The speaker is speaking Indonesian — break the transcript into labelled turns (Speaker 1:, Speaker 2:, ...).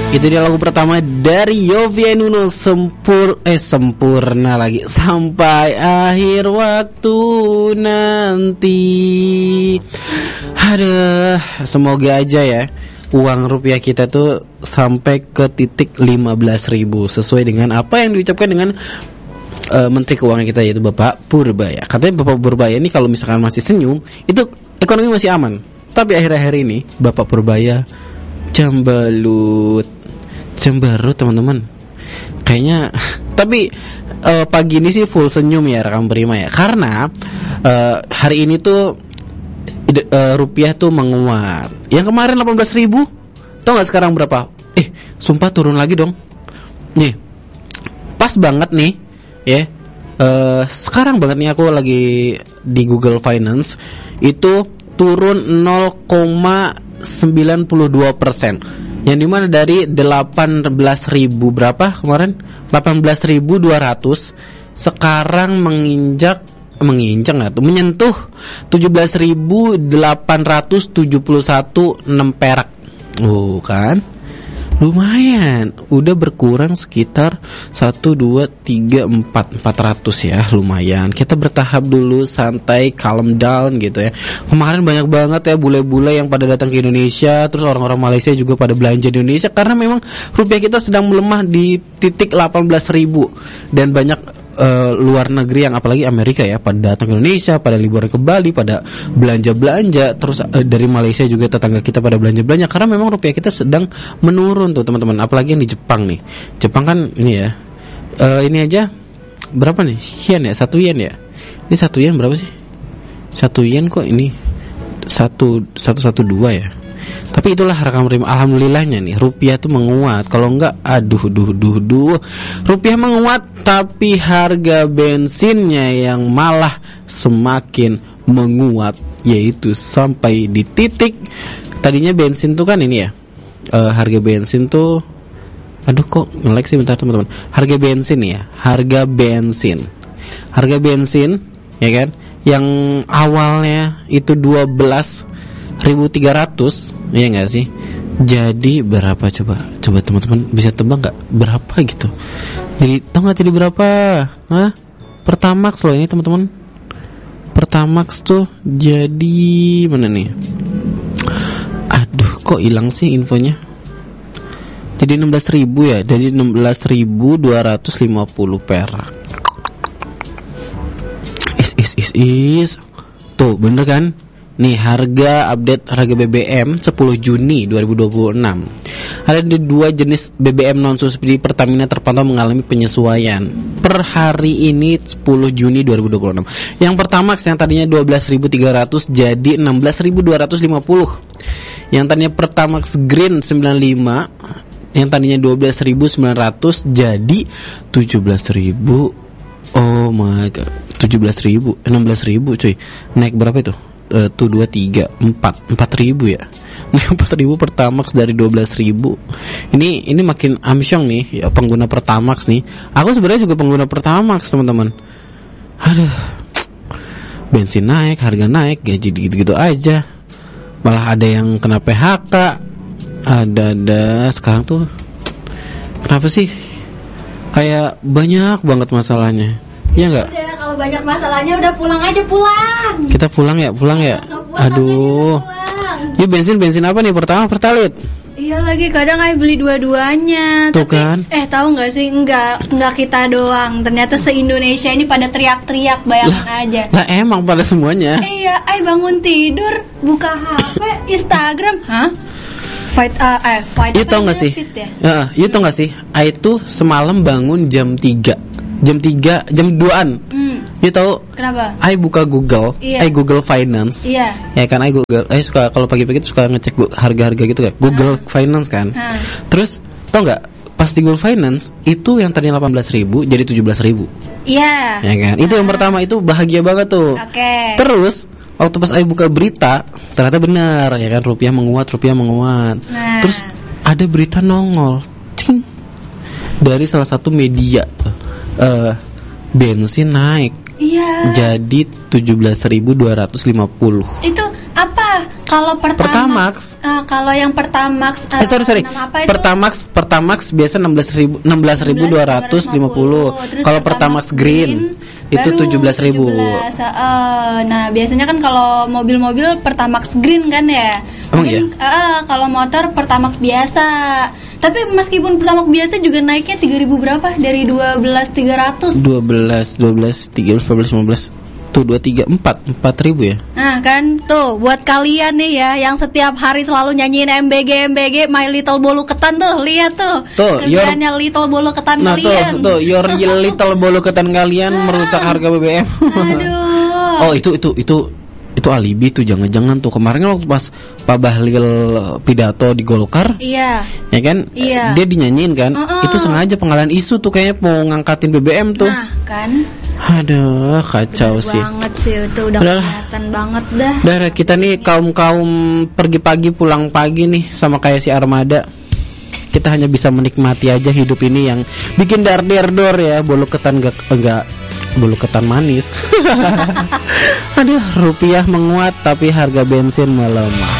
Speaker 1: Itu dia lagu pertama dari Yovie and Nuno, sempurna lagi, sampai akhir waktu nanti. Aduh, semoga aja ya uang rupiah kita tuh sampai ke titik 15.000 sesuai dengan apa yang diucapkan dengan Menteri Keuangan kita, yaitu Bapak Purbaya. Katanya Bapak Purbaya ini kalau misalkan masih senyum itu ekonomi masih aman. Tapi akhir-akhir ini Bapak Purbaya cemberut teman-teman. Kayaknya tapi pagi ini sih full senyum ya rekam Prima ya. Karena hari ini tuh rupiah tuh menguat. Yang kemarin 18.000, tau gak sekarang berapa? Sumpah turun lagi dong. Nih, pas banget nih ya. Sekarang banget nih aku lagi di Google Finance, itu turun 0,92%. Yang dimana dari 18.000 berapa kemarin? 18.200. Sekarang menyentuh 17.871,6 perak. Kan? Lumayan, udah berkurang sekitar 400 ya, lumayan. Kita bertahap dulu, santai, calm down gitu ya. Kemarin banyak banget ya bule-bule yang pada datang ke Indonesia, terus orang-orang Malaysia juga pada belanja di Indonesia karena memang rupiah kita sedang melemah di titik 18.000 dan banyak luar negeri yang apalagi Amerika ya pada datang ke Indonesia, pada liburan ke Bali, pada belanja-belanja. Terus dari Malaysia juga tetangga kita pada belanja-belanja karena memang rupiah kita sedang menurun tuh teman-teman. Apalagi yang di Jepang nih. Jepang kan ini ya, ini aja berapa nih? Yen ya, 1 yen ya. Ini 1 yen berapa sih? 1 yen kok ini 112 ya. Tapi itulah rekam Prima. Alhamdulillahnya nih rupiah tuh menguat. Kalau enggak, aduh. Rupiah menguat tapi harga bensinnya yang malah semakin menguat, yaitu sampai di titik tadinya bensin tuh kan ini ya. Harga bensin tuh kok nge-lag sih bentar teman-teman. Harga bensin ya kan, yang awalnya itu 12.300, ya nggak sih? Jadi berapa coba teman-teman bisa tebak nggak berapa gitu? Jadi tau nggak jadi berapa? Pertamax loh ini teman-teman. Pertamax tuh jadi mana nih? Aduh, kok hilang sih infonya? Jadi 16.000 ya, dari 16.250 perak. Is. Tuh bener kan? Nih update harga BBM 10 Juni 2026. Ada 2 jenis BBM non-subsidi Pertamina terpantau mengalami penyesuaian per hari ini 10 Juni 2026. Yang Pertamax yang tadinya 12.300 jadi 16.250. Yang tadinya Pertamax Green 95 yang tadinya 12.900 jadi 17.000. Oh my god, 17.000, 16.000 cuy. Naik berapa itu? 2, 3, 4 4.000 ya. Naik 4.000 Pertamax dari 12.000. Ini makin amsyong nih ya, pengguna Pertamax nih. Aku sebenarnya juga pengguna Pertamax teman-teman. Aduh, bensin naik, harga naik, gaji gitu-gitu aja. Malah ada yang kena PHK. Ada sekarang tuh kenapa sih? Kayak banyak banget masalahnya. Iya enggak?
Speaker 2: Kalau banyak masalahnya udah pulang aja.
Speaker 1: Kita pulang ya. Aduh. Ini bensin apa nih? Pertalite.
Speaker 2: Iya lagi, kadang ayo beli dua-duanya.
Speaker 1: Tuh
Speaker 2: tapi,
Speaker 1: kan?
Speaker 2: Tahu nggak sih? Enggak kita doang. Ternyata se-Indonesia ini pada teriak-teriak, bayangin aja.
Speaker 1: Lah emang pada semuanya.
Speaker 2: Iya, bangun tidur, buka HP, Instagram, Fight.
Speaker 1: Itu tau nggak sih? Itu tau nggak sih? Itu semalam bangun jam 2-an. You tahu?
Speaker 2: Kenapa?
Speaker 1: Buka Google, Google Finance.
Speaker 2: Iya.
Speaker 1: Ya kan, Google. Suka kalau pagi-pagi suka ngecek harga-harga gitu kan. Google Finance kan. Terus tau nggak? Pas di Google Finance itu yang tadinya 18.000 jadi 17.000.
Speaker 2: Iya.
Speaker 1: Ya kan? Itu yang pertama, itu bahagia banget tuh.
Speaker 2: Oke.
Speaker 1: Terus waktu pas buka berita ternyata benar ya kan, rupiah menguat. Terus ada berita nongol dari salah satu media, bensin naik.
Speaker 2: Iya.
Speaker 1: Jadi 17.250.
Speaker 2: Itu apa kalau Pertamax, kalau yang Pertamax,
Speaker 1: sorry.
Speaker 2: nama apa itu?
Speaker 1: Pertamax biasa 16.250. Kalau Pertamax Green itu 17.000.
Speaker 2: Nah, biasanya kan kalau mobil-mobil Pertamax Green kan ya.
Speaker 1: Mungkin,
Speaker 2: kalau motor Pertamax biasa. Tapi meskipun Pertamax biasa juga naiknya 3.000 berapa? Dari 12.300.
Speaker 1: 13, 13, 14, 15. Tuh 2, 3, 4 ribu ya.
Speaker 2: Nah kan tuh buat kalian nih ya yang setiap hari selalu nyanyiin MBG My Little Bolu Ketan tuh, lihat tuh kerjaannya Little Bolu Ketan kalian.
Speaker 1: Tuh your little bolu ketan kalian merusak harga BBM.
Speaker 2: Aduh.
Speaker 1: Oh itu alibi tuh, jangan-jangan tuh kemarin waktu pas Pak Bahlil pidato di Golkar.
Speaker 2: Iya.
Speaker 1: Ya kan?
Speaker 2: Iya.
Speaker 1: Dia dinyanyiin kan? Itu sengaja pengalihan isu tuh, kayaknya mau ngangkatin BBM tuh.
Speaker 2: Nah, kan.
Speaker 1: Aduh, kacau sih.
Speaker 2: Banget sih itu udah kelihatan banget dah.
Speaker 1: Udah kita nih kaum pergi pagi pulang pagi nih sama kayak si Armada. Kita hanya bisa menikmati aja hidup ini yang bikin dar ya, bolu ketan enggak bolu ketan manis. Aduh, rupiah menguat tapi harga bensin melemah.